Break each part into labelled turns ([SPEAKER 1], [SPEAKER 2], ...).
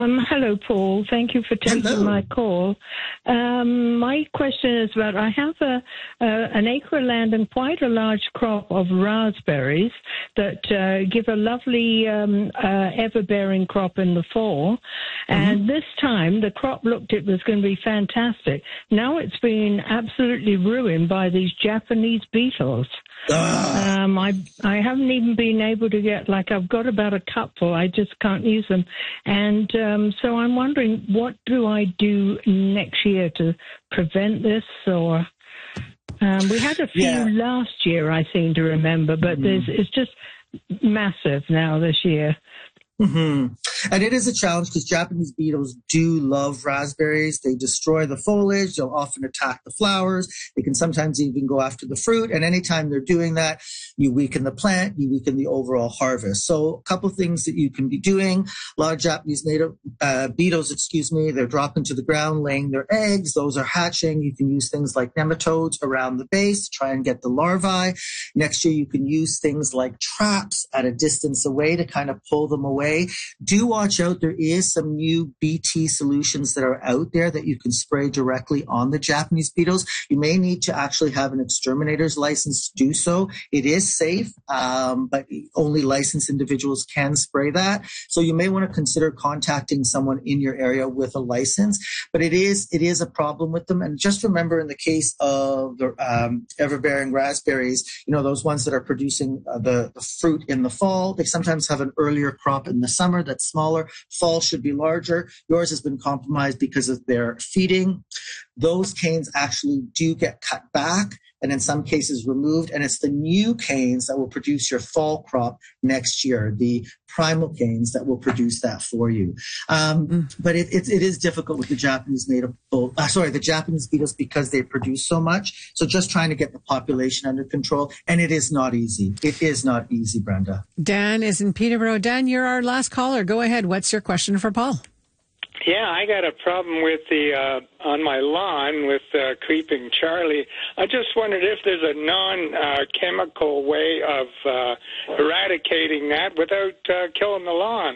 [SPEAKER 1] Hello, Paul. Thank you for taking my call. My question is about, I have an acre of land and quite a large crop of raspberries that give a lovely ever-bearing crop in the fall. And this time, the crop looked it was going to be fantastic. Now it's been absolutely ruined by these Japanese beetles. I haven't even been able to get, I've got about a cupful. I just can't use them. And so I'm wondering, what do I do next year to prevent this? Or we had a few last year, I seem to remember, but it's just massive now this year.
[SPEAKER 2] And it is a challenge because Japanese beetles do love raspberries. They destroy the foliage. They'll often attack the flowers. They can sometimes even go after the fruit. And anytime they're doing that, you weaken the plant, you weaken the overall harvest. So a couple things that you can be doing. A lot of Japanese beetles, they're dropping to the ground, laying their eggs. Those are hatching. You can use things like nematodes around the base to try and get the larvae. Next year, you can use things like traps at a distance away to kind of pull them away. Do watch out. There is some new BT solutions that are out there that you can spray directly on the Japanese beetles. You may need to actually have an exterminator's license to do so. It is safe, but only licensed individuals can spray that. So you may want to consider contacting someone in your area with a license. But it is a problem with them. And just remember, in the case of the ever-bearing raspberries, those ones that are producing the fruit in the fall, they sometimes have an earlier crop in the summer that's smaller. Fall should be larger. Yours has been compromised because of their feeding. Those canes actually do get cut back and in some cases removed, and it's the new canes that will produce your fall crop next year, the primal canes that will produce that for you. But it is difficult with the Japanese the Japanese beetles because they produce so much. So just trying to get the population under control, and it is not easy. It is not easy, Brenda.
[SPEAKER 3] Dan is in Peterborough. Dan, you're our last caller. Go ahead. What's your question for Paul?
[SPEAKER 4] Yeah, I got a problem with on my lawn with Creeping Charlie. I just wondered if there's a non-chemical way of eradicating that without killing the lawn.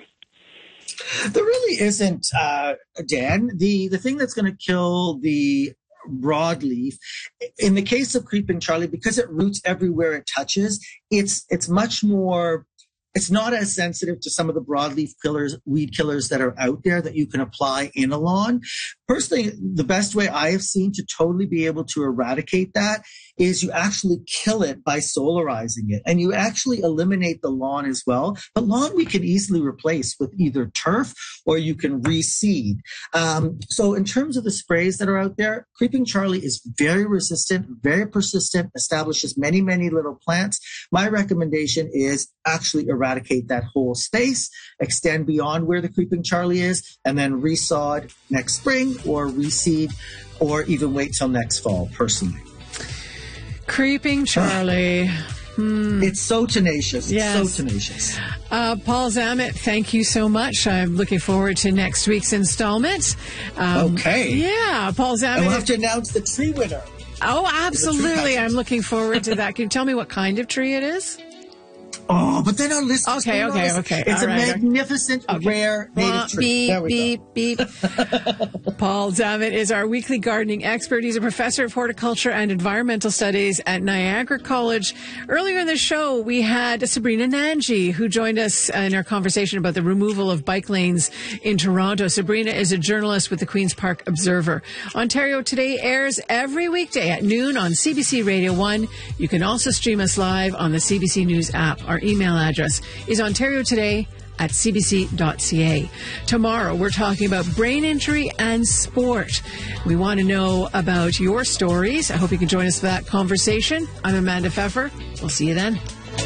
[SPEAKER 2] There really isn't, Dan. The thing that's going to kill the broadleaf, in the case of Creeping Charlie, because it roots everywhere it touches, it's much more. It's not as sensitive to some of the broadleaf weed killers that are out there that you can apply in a lawn. Personally, the best way I have seen to totally be able to eradicate that is you actually kill it by solarizing it, and you actually eliminate the lawn as well. But lawn we can easily replace with either turf or you can reseed. So in terms of the sprays that are out there, Creeping Charlie is very resistant, very persistent, establishes many, many little plants. My recommendation is actually eradicate that whole space, extend beyond where the Creeping Charlie is, and then resod next spring or reseed, or even wait till next fall, personally.
[SPEAKER 3] Creeping Charlie.
[SPEAKER 2] It's so tenacious.
[SPEAKER 3] Yes.
[SPEAKER 2] It's so tenacious.
[SPEAKER 3] Paul Zammit, thank you so much. I'm looking forward to next week's installment.
[SPEAKER 2] Okay.
[SPEAKER 3] Yeah, Paul Zammit.
[SPEAKER 2] And we'll have to announce the tree winner.
[SPEAKER 3] Oh, absolutely. I'm looking forward to that. Can you tell me what kind of tree it is?
[SPEAKER 2] Oh, but then our listeners.
[SPEAKER 3] Okay.
[SPEAKER 2] It's a magnificent, rare native tree. There we go.
[SPEAKER 3] Beep. Paul Zammit is our weekly gardening expert. He's a professor of horticulture and environmental studies at Niagara College. Earlier in the show, we had Sabrina Nanji, who joined us in our conversation about the removal of bike lanes in Toronto. Sabrina is a journalist with the Queen's Park Observer. Ontario Today airs every weekday at noon on CBC Radio 1. You can also stream us live on the CBC News app. Our email address is ontariotoday@cbc.ca. Tomorrow, we're talking about brain injury and sport. We want to know about your stories. I hope you can join us for that conversation. I'm Amanda Pfeffer. We'll see you then.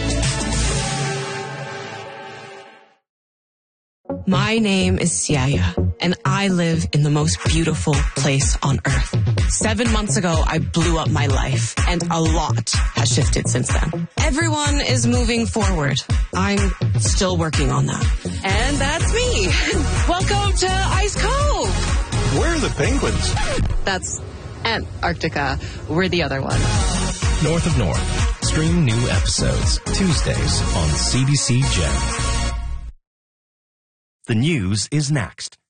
[SPEAKER 5] My name is Siaya, and I live in the most beautiful place on earth. 7 months ago, I blew up my life, and a lot has shifted since then. Everyone is moving forward. I'm still working on that. And that's me. Welcome to Ice Cove.
[SPEAKER 6] Where are the penguins?
[SPEAKER 5] That's Antarctica. We're the other one.
[SPEAKER 6] North of North. Stream new episodes Tuesdays on CBC Gem. The news is next.